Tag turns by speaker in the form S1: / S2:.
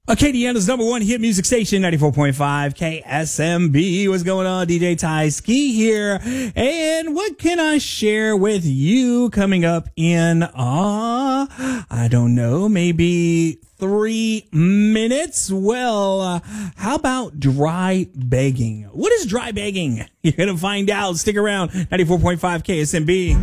S1: Acadiana's number one hit music station, 94.5 KSMB. What's going on? DJ Ty Ski here. And what can I share with you coming up in, I don't know, maybe 3 minutes? Well, how about dry begging? What is dry begging? You're going to find out. Stick around. 94.5 KSMB.